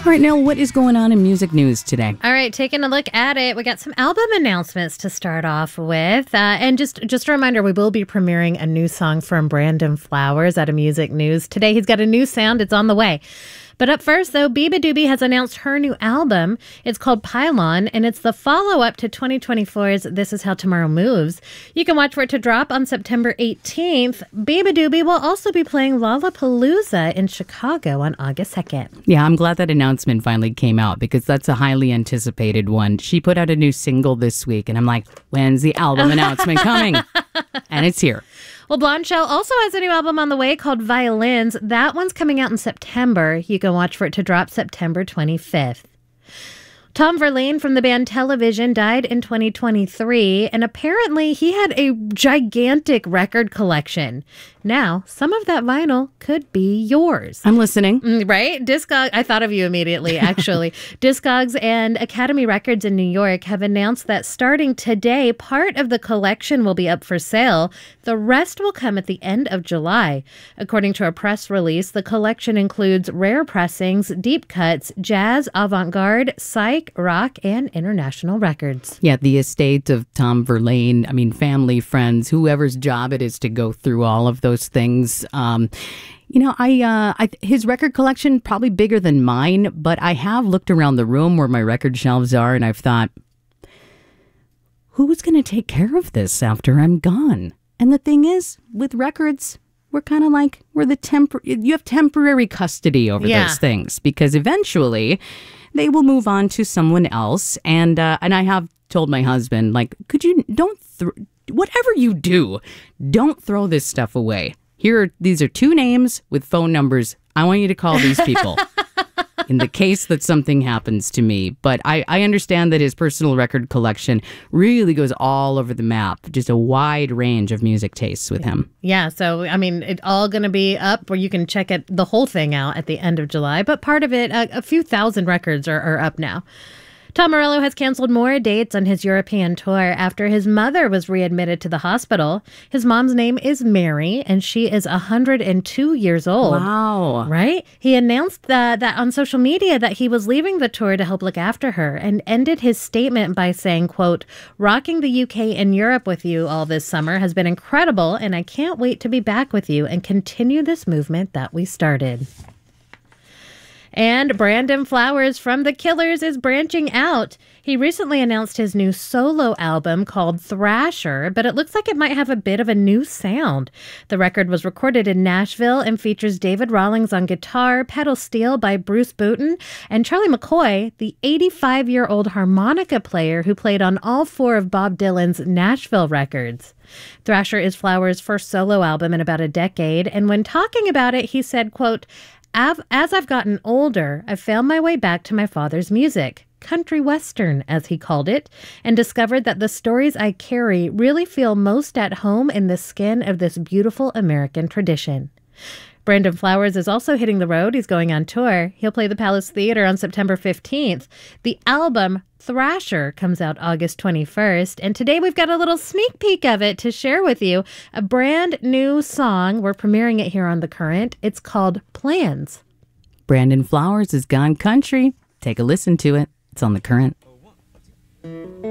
All right, Nell, what is going on in music news today? All right, taking a look at it, we got some album announcements to start off with. And just a reminder, we will be premiering a new song from Brandon Flowers at a music news today. He's got a new sound. It's on the way. But up first, though, Beabadoobee has announced her new album. It's called Pylon, and it's the follow-up to 2024's This Is How Tomorrow Moves. You can watch for it to drop on September 18th. Beabadoobee will also be playing Lollapalooza in Chicago on August 2nd. Yeah, I'm glad that announcement finally came out because that's a highly anticipated one. She put out a new single this week, and I'm like, when's the album announcement coming? And it's here. Well, Blonde Shell also has a new album on the way called Violins. That one's coming out in September. You can watch for it to drop September 25th. Tom Verlaine from the band Television died in 2023, and apparently he had a gigantic record collection. Now, some of that vinyl could be yours. I'm listening. Right? I thought of you immediately, actually. Discogs and Academy Records in New York have announced that starting today, part of the collection will be up for sale. The rest will come at the end of July. According to a press release, the collection includes rare pressings, deep cuts, jazz, avant-garde, psych, rock, and international records. Yeah, the estate of Tom Verlaine, family, friends, whoever's job it is to go through all of those things. His record collection probably bigger than mine, but I have looked around the room where my record shelves are, and I've thought, who's going to take care of this after I'm gone? And the thing is, with records, we're kind of like, you have temporary custody over those things because eventually they will move on to someone else. And I have told my husband, like, whatever you do, don't throw this stuff away. These are two names with phone numbers. I want you to call these people in the case that something happens to me. But I understand that his personal record collection really goes all over the map. Just a wide range of music tastes with him. Yeah, so, it's all going to be up where you can check the whole thing out at the end of July. But part of it, a few thousand records are up now. Tom Morello has canceled more dates on his European tour after his mother was readmitted to the hospital. His mom's name is Mary, and she is 102 years old. Wow. Right? He announced that on social media that he was leaving the tour to help look after her and ended his statement by saying, quote, "Rocking the UK and Europe with you all this summer has been incredible, and I can't wait to be back with you and continue this movement that we started." And Brandon Flowers from The Killers is branching out. He recently announced his new solo album called Thrasher, but it looks like it might have a bit of a new sound. The record was recorded in Nashville and features David Rawlings on guitar, pedal steel by Bruce Booton, and Charlie McCoy, the 85-year-old harmonica player who played on all four of Bob Dylan's Nashville records. Thrasher is Flowers' first solo album in about a decade, and when talking about it, he said, quote, "As I've gotten older, I've found my way back to my father's music, country western, as he called it, and discovered that the stories I carry really feel most at home in the skin of this beautiful American tradition." Brandon Flowers is also hitting the road. He's going on tour. He'll play the Palace Theater on September 15th. The album Thrasher comes out August 21st. And today we've got a little sneak peek of it to share with you. A brand new song. We're premiering it here on The Current. It's called Plans. Brandon Flowers has gone country. Take a listen to it. It's on The Current.